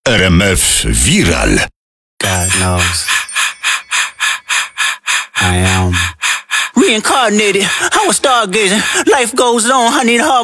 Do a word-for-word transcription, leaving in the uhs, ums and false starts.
R M F Viral. God knows. I am reincarnated. I was stargazing. Life goes on. I need hard.